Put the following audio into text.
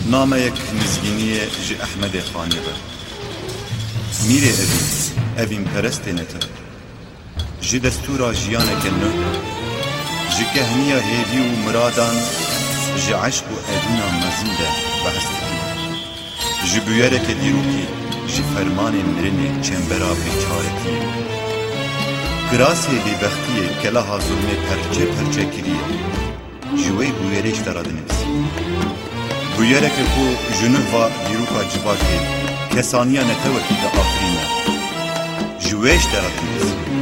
نامەیەک نزگینیە ji Ehmedê Xanê ve. Mîrê evîn perestê netin. Ji destûra jiyaneke nû, ji kehniya hêvî û miradan, ji eşq û edîna mezin de behs dikin. Ji bûyereke dîrokî, ji fermanê mirinê çembera bêçaretiyê. Girasê bêbextiyê kelaha zulmê perçe perçe kiriye. Ji wê bûyerê ji te re dinivîsî. Bûyereke ku ji nûva dîroka civakê kesaniya netewekî de afirîne. Ji wê ji te re dinivîsî.